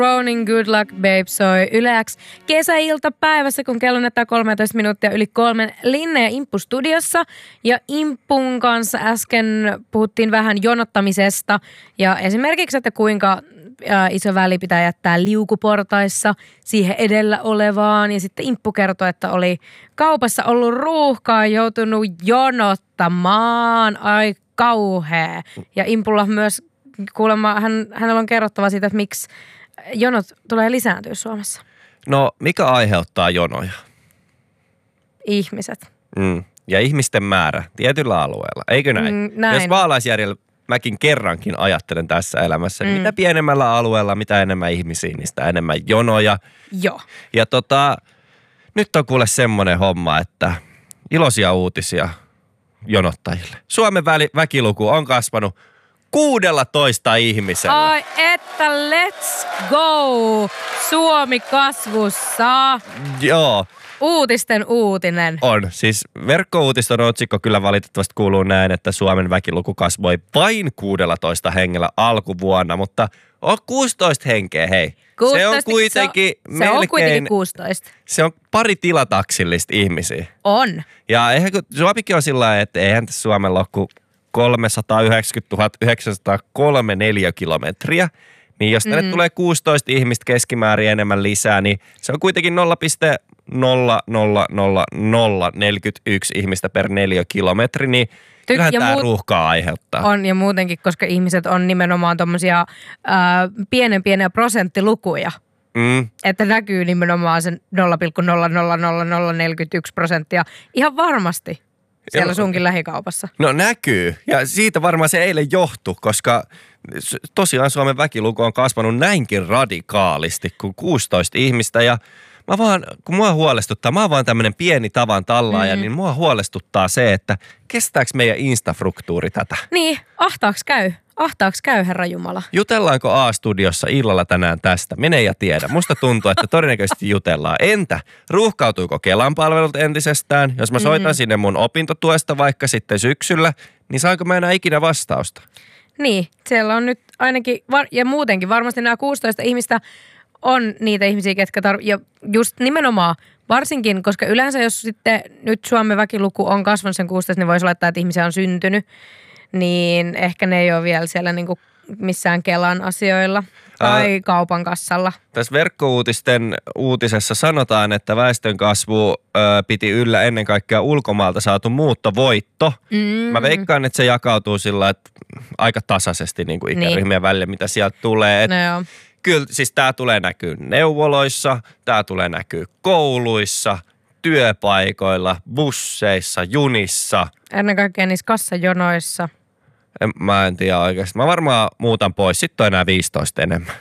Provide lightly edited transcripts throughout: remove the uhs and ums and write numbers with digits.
Browning Good Luck Babe soi Yle X kesäiltapäivässä, kun kello näyttää 13 minuuttia yli 3 Linne ja Imppu studiossa. Ja Impun kanssa äsken puhuttiin vähän jonottamisesta ja esimerkiksi, että kuinka iso väli pitää jättää liukuportaissa siihen edellä olevaan. Ja sitten Imppu kertoi, että oli kaupassa ollut ruuhkaa, joutunut jonottamaan. Ai kauhea. Ja Impulla myös kuulemma, hänellä on kerrottava siitä, että miksi jonot tulee lisääntyä Suomessa. No, mikä aiheuttaa jonoja? Ihmiset. Ja ihmisten määrä tietyllä alueella, eikö näin? Näin. Jos maalaisjärjellä mäkin kerrankin ajattelen tässä elämässä, niin mitä pienemmällä alueella, mitä enemmän ihmisiä, niin sitä enemmän jonoja. Joo. Ja nyt on kuule semmoinen homma, että iloisia uutisia jonottajille. Suomen väkiluku on kasvanut 16 ihmisellä. Ai että let's go! Suomi kasvussa. Joo. Uutisten uutinen. On. Siis verkkouutiston otsikko kyllä valitettavasti kuuluu näin, että Suomen väkiluku kasvoi vain 16 hengellä alkuvuonna, mutta on 16 henkeä, hei. 16, se on kuitenkin se on kuitenkin 16. Se on pari tilataksillista ihmisiä. On. Ja eihän kun Suomikin on sillä lailla, että eihän tässä Suomella ole kuin 390 903 neliökilometriä. Niin jos tänne tulee 16 ihmistä keskimäärin enemmän lisää, niin se on kuitenkin 0,00041 ihmistä per neliökilometri, niin kyllähän tämä ruuhkaa aiheuttaa. On ja muutenkin, koska ihmiset on nimenomaan tommosia pieniä prosenttilukuja. Että näkyy nimenomaan sen 0,0000041% ihan varmasti siellä sunkin lähikaupassa. No näkyy ja siitä varmaan se eilen johtui, koska tosiaan Suomen väkiluku on kasvanut näinkin radikaalisti kuin 16 ihmistä ja kun mua huolestuttaa, mä oon vaan tämmönen pieni tavan tallaaja, niin mua huolestuttaa se, että kestääkö meidän infrastruktuuri tätä? Niin, ahtaaks käy, Herra Jumala? Jutellaanko A-studiossa illalla tänään tästä? Mene ja tiedä. Musta tuntuu, että todennäköisesti jutellaan. Entä, ruuhkautuuko Kelan palvelut entisestään? Jos mä soitan sinne mun opintotuesta vaikka sitten syksyllä, niin saanko mä enää ikinä vastausta? Niin, siellä on nyt ainakin, ja muutenkin varmasti nämä 16 ihmistä on niitä ihmisiä, ketkä ja just nimenomaan, varsinkin, koska yleensä jos sitten nyt Suomen väkiluku on kasvanut sen 16, niin voisi olettaa, että ihmisiä on syntynyt, niin ehkä ne ei ole vielä siellä niinku missään Kelan asioilla tai kaupan kassalla. Tässä verkkouutisten uutisessa sanotaan, että väestönkasvu piti yllä ennen kaikkea ulkomaalta saatu muuttovoitto. Mä veikkaan, että se jakautuu sillä että aika tasaisesti niin kuin ikäryhmien välillä, mitä sieltä tulee. No joo. Kyllä, siis tää tulee näkyy neuvoloissa, tää tulee näkyy kouluissa, työpaikoilla, busseissa, junissa. Ennen kaikkea niissä kassajonoissa. Mä en tiedä oikeasti. Mä varmaan muutan pois. Sitten on enää 15 enemmän.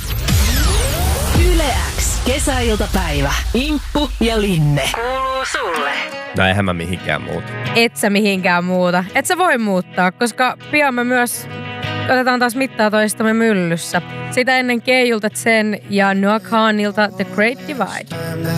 Yle X kesäiltapäivä. Imppu ja Linne. Kuuluu sulle. No eihän mä mihinkään muuta. Et sä mihinkään muuta. Et sä voi muuttaa, koska pian me myös otetaan taas mittaa toistamme myllyssä. Sitä ennen Keijulta Zen ja Noah Khanilta The Great Divide.